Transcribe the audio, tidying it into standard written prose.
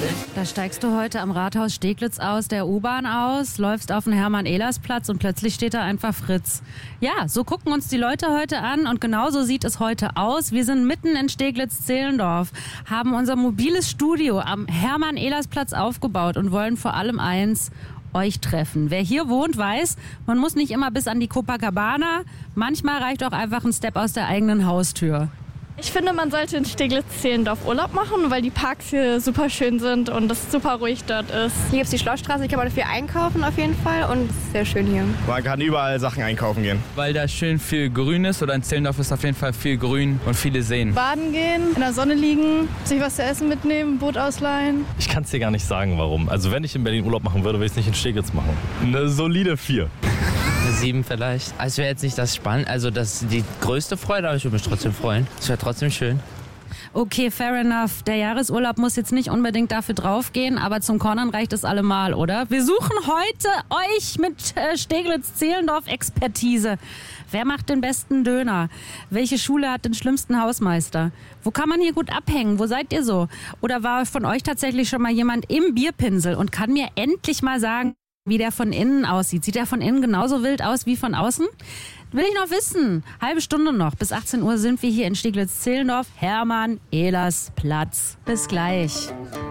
Da steigst du heute am Rathaus Steglitz aus der U-Bahn aus, läufst auf den Hermann-Ehlers-Platz und plötzlich steht da einfach Fritz. Ja, so gucken uns die Leute heute an und genauso sieht es heute aus. Wir sind mitten in Steglitz-Zehlendorf, haben unser mobiles Studio am Hermann-Ehlers-Platz aufgebaut und wollen vor allem eins: euch treffen. Wer hier wohnt, weiß, man muss nicht immer bis an die Copacabana. Manchmal reicht auch einfach ein Step aus der eigenen Haustür. Ich finde, man sollte in Steglitz-Zehlendorf Urlaub machen, weil die Parks hier super schön sind und es super ruhig dort ist. Hier gibt es die Schlossstraße, hier kann man dafür einkaufen auf jeden Fall und es ist sehr schön hier. Man kann überall Sachen einkaufen gehen. Weil da schön viel Grün ist, oder in Zehlendorf ist auf jeden Fall viel Grün und viele Seen. Baden gehen, in der Sonne liegen, sich was zu essen mitnehmen, Boot ausleihen. Ich kann es dir gar nicht sagen, warum. Also wenn ich in Berlin Urlaub machen würde, würde ich es nicht in Steglitz machen. Eine solide 4. Eine 7 vielleicht. Also es wäre jetzt nicht das Spannende, also das die größte Freude, aber ich würde mich trotzdem freuen. Es wäre trotzdem schön. Okay, fair enough. Der Jahresurlaub muss jetzt nicht unbedingt dafür draufgehen, aber zum Cornern reicht es allemal, oder? Wir suchen heute euch mit Steglitz-Zehlendorf-Expertise. Wer macht den besten Döner? Welche Schule hat den schlimmsten Hausmeister? Wo kann man hier gut abhängen? Wo seid ihr so? Oder war von euch tatsächlich schon mal jemand im Bierpinsel und kann mir endlich mal sagen, wie der von innen aussieht? Sieht der von innen genauso wild aus wie von außen? Will ich noch wissen. Halbe Stunde noch. Bis 18 Uhr sind wir hier in Steglitz-Zehlendorf. Hermann-Ehlers-Platz. Bis gleich.